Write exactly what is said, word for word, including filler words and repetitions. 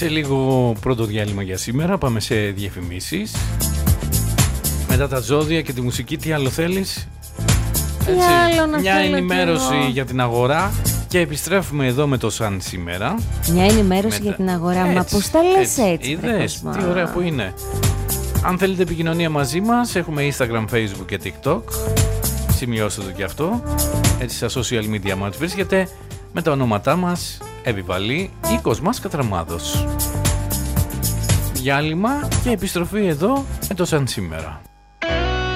Σε λίγο πρώτο διάλειμμα για σήμερα. Πάμε σε διαφημίσεις. Μετά τα ζώδια και τη μουσική, τι άλλο θέλεις? Έτσι, άλλο να μια ενημέρωση για την αγορά. Και επιστρέφουμε εδώ με το Σαν σήμερα. Μια ενημέρωση με για την αγορά. Έτσι, μα πώς τα λες έτσι, έτσι είδες, τι ωραία που είναι. Αν θέλετε επικοινωνία μαζί μας, έχουμε Instagram, Facebook και TikTok. Σημειώστε το και αυτό. Έτσι στα social media μας βρίσκεται με τα ονόματά μας Επιβαλή ή Κοσμάς Κατραμάδος. Διάλειμμα και επιστροφή εδώ με το Σαν σήμερα.